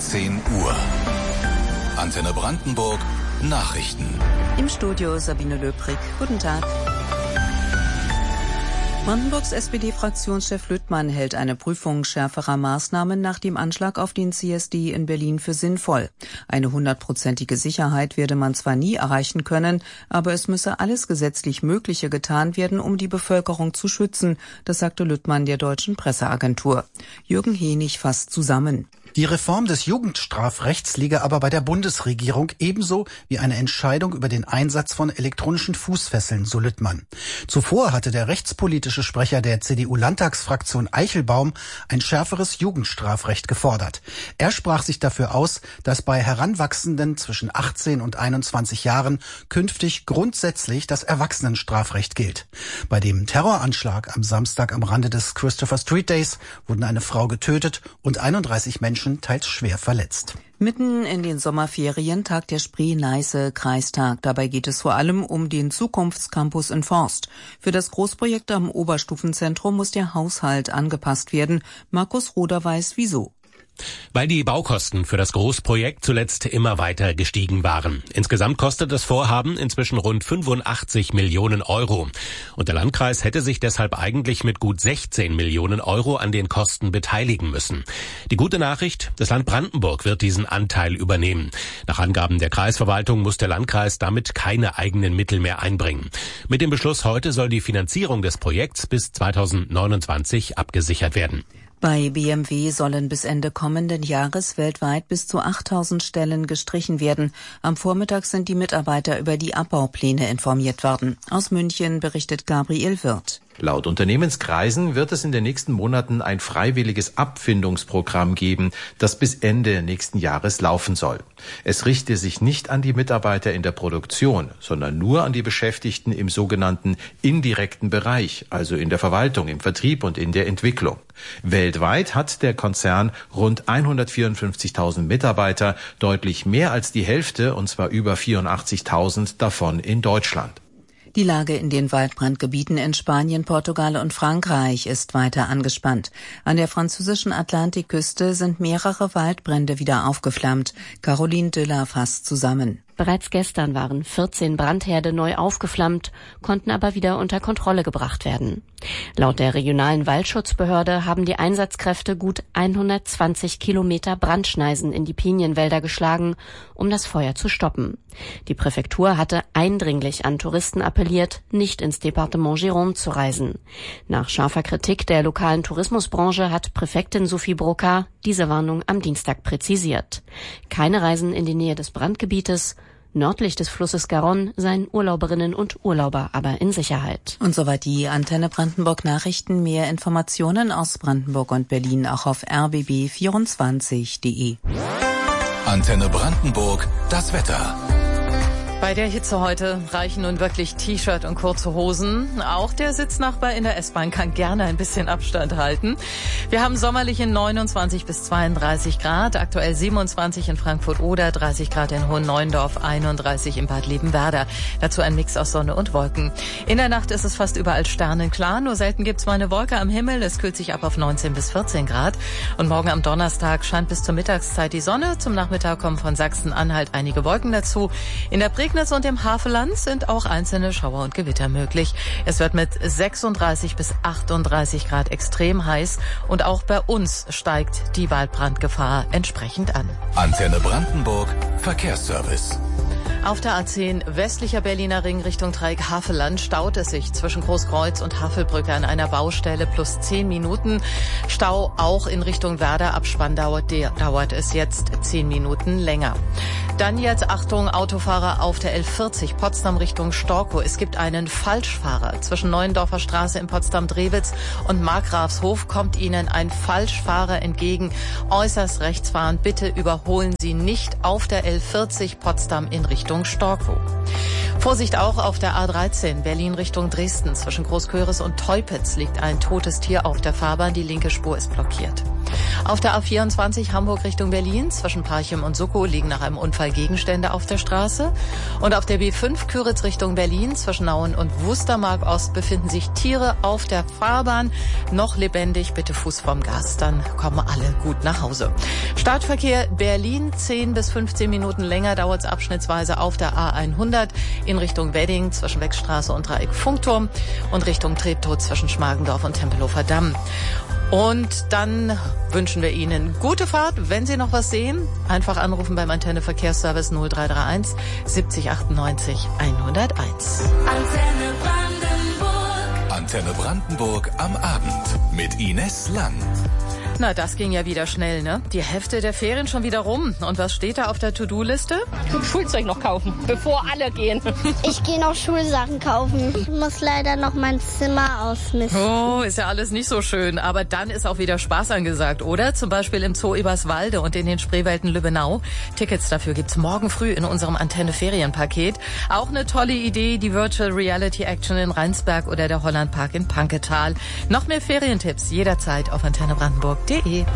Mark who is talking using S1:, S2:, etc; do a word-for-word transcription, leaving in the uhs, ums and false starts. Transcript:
S1: zehn Uhr. Antenne Brandenburg, Nachrichten.
S2: Im Studio Sabine Löbrig. Guten Tag. Brandenburgs S P D-Fraktionschef Lüttmann hält eine Prüfung schärferer Maßnahmen nach dem Anschlag auf den C S D in Berlin für sinnvoll. Eine hundertprozentige Sicherheit werde man zwar nie erreichen können, aber es müsse alles gesetzlich Mögliche getan werden, um die Bevölkerung zu schützen. Das sagte Lüttmann der Deutschen Presseagentur. Jürgen Henig fasst zusammen.
S3: Die Reform des Jugendstrafrechts liege aber bei der Bundesregierung ebenso wie eine Entscheidung über den Einsatz von elektronischen Fußfesseln, so Lüttmann. Zuvor hatte der rechtspolitische Sprecher der C D U-Landtagsfraktion Eichelbaum ein schärferes Jugendstrafrecht gefordert. Er sprach sich dafür aus, dass bei Heranwachsenden zwischen achtzehn und einundzwanzig Jahren künftig grundsätzlich das Erwachsenenstrafrecht gilt. Bei dem Terroranschlag am Samstag am Rande des Christopher Street Days wurden eine Frau getötet und einunddreißig Menschen teils schwer verletzt.
S2: Mitten in den Sommerferien tagt der Spree-Neiße-Kreistag. Dabei geht es vor allem um den Zukunftscampus in Forst. Für das Großprojekt am Oberstufenzentrum muss der Haushalt angepasst werden. Markus Roder weiß, wieso.
S4: Weil die Baukosten für das Großprojekt zuletzt immer weiter gestiegen waren. Insgesamt kostet das Vorhaben inzwischen rund fünfundachtzig Millionen Euro. Und der Landkreis hätte sich deshalb eigentlich mit gut sechzehn Millionen Euro an den Kosten beteiligen müssen. Die gute Nachricht, das Land Brandenburg wird diesen Anteil übernehmen. Nach Angaben der Kreisverwaltung muss der Landkreis damit keine eigenen Mittel mehr einbringen. Mit dem Beschluss heute soll die Finanzierung des Projekts bis zweitausendneunundzwanzig abgesichert werden.
S2: Bei B M W sollen bis Ende kommenden Jahres weltweit bis zu achttausend Stellen gestrichen werden. Am Vormittag sind die Mitarbeiter über die Abbaupläne informiert worden. Aus München berichtet Gabriel Wirth.
S5: Laut Unternehmenskreisen wird es in den nächsten Monaten ein freiwilliges Abfindungsprogramm geben, das bis Ende nächsten Jahres laufen soll. Es richte sich nicht an die Mitarbeiter in der Produktion, sondern nur an die Beschäftigten im sogenannten indirekten Bereich, also in der Verwaltung, im Vertrieb und in der Entwicklung. Weltweit hat der Konzern rund hundertvierundfünfzigtausend Mitarbeiter, deutlich mehr als die Hälfte, und zwar über vierundachtzigtausend davon in Deutschland.
S2: Die Lage in den Waldbrandgebieten in Spanien, Portugal und Frankreich ist weiter angespannt. An der französischen Atlantikküste sind mehrere Waldbrände wieder aufgeflammt. Caroline Düller fasst zusammen.
S6: Bereits gestern waren vierzehn Brandherde neu aufgeflammt, konnten aber wieder unter Kontrolle gebracht werden. Laut der regionalen Waldschutzbehörde haben die Einsatzkräfte gut hundertzwanzig Kilometer Brandschneisen in die Pinienwälder geschlagen, um das Feuer zu stoppen. Die Präfektur hatte eindringlich an Touristen appelliert, nicht ins Departement Gironde zu reisen. Nach scharfer Kritik der lokalen Tourismusbranche hat Präfektin Sophie Broca diese Warnung am Dienstag präzisiert. Keine Reisen in die Nähe des Brandgebietes. Nördlich des Flusses Garonne seien Urlauberinnen und Urlauber aber in Sicherheit.
S2: Und soweit die Antenne Brandenburg Nachrichten. Mehr Informationen aus Brandenburg und Berlin auch auf r b b vierundzwanzig punkt d e.
S1: Antenne Brandenburg, das Wetter.
S7: Bei der Hitze heute reichen nun wirklich T-Shirt und kurze Hosen. Auch der Sitznachbar in der S-Bahn kann gerne ein bisschen Abstand halten. Wir haben sommerliche neunundzwanzig bis zweiunddreißig Grad, aktuell siebenundzwanzig in Frankfurt-Oder, dreißig Grad in Hohenneuendorf, einunddreißig in Bad Liebenwerda. Dazu ein Mix aus Sonne und Wolken. In der Nacht ist es fast überall sternenklar, nur selten gibt's mal eine Wolke am Himmel. Es kühlt sich ab auf neunzehn bis vierzehn Grad. Und morgen am Donnerstag scheint bis zur Mittagszeit die Sonne. Zum Nachmittag kommen von Sachsen-Anhalt einige Wolken dazu. In der Prignitz und im Havelland sind auch einzelne Schauer und Gewitter möglich. Es wird mit sechsunddreißig bis achtunddreißig Grad extrem heiß und auch bei uns steigt die Waldbrandgefahr entsprechend an.
S1: Antenne Brandenburg, Verkehrsservice.
S7: Auf der A zehn westlicher Berliner Ring Richtung Dreieck Havelland staut es sich zwischen Großkreuz und Havelbrücke an einer Baustelle plus zehn Minuten. Stau auch in Richtung Werder. Ab Spandau dauert es jetzt zehn Minuten länger. Dann jetzt Achtung, Autofahrer auf der L vierzig Potsdam Richtung Storkow. Es gibt einen Falschfahrer. Zwischen Neuendorfer Straße in Potsdam-Drewitz und Markgrafshof kommt Ihnen ein Falschfahrer entgegen. Äußerst rechts fahren. Bitte überholen Sie nicht auf der L vierzig Potsdam in Richtung Storkow. Vorsicht auch auf der A dreizehn, Berlin Richtung Dresden. Zwischen Großköris und Teupitz liegt ein totes Tier auf der Fahrbahn. Die linke Spur ist blockiert. Auf der A vierundzwanzig Hamburg Richtung Berlin, zwischen Parchim und Suckow liegen nach einem Unfall Gegenstände auf der Straße. Und auf der B fünf Küritz Richtung Berlin, zwischen Nauen und Wustermark Ost befinden sich Tiere auf der Fahrbahn. Noch lebendig, bitte Fuß vom Gas, dann kommen alle gut nach Hause. Startverkehr Berlin, zehn bis fünfzehn Minuten länger dauert es abschnittsweise auf der A hundert in Richtung Wedding, zwischen Wechstraße und Dreieck Funkturm und Richtung Treptow zwischen Schmargendorf und Tempelhofer Damm. Und dann wünschen wir Ihnen gute Fahrt. Wenn Sie noch was sehen, einfach anrufen beim Antenne Verkehrsservice null drei drei eins siebzig achtundneunzig hunderteins.
S1: Antenne Brandenburg. Antenne Brandenburg am Abend mit Ines Lang.
S7: Na, das ging ja wieder schnell, ne? Die Hälfte der Ferien schon wieder rum. Und was steht da auf der To-Do-Liste?
S8: Schulzeug noch kaufen, bevor alle gehen.
S9: Ich gehe noch Schulsachen kaufen. Ich muss leider noch mein Zimmer ausmisten.
S7: Oh, ist ja alles nicht so schön. Aber dann ist auch wieder Spaß angesagt, oder? Zum Beispiel im Zoo Eberswalde und in den Spreewälden Lübbenau. Tickets dafür gibt's morgen früh in unserem Antenne-Ferienpaket. Auch eine tolle Idee, die Virtual Reality Action in Rheinsberg oder der Hollandpark in Panketal. Noch mehr Ferientipps jederzeit auf antenne brandenburg punkt de.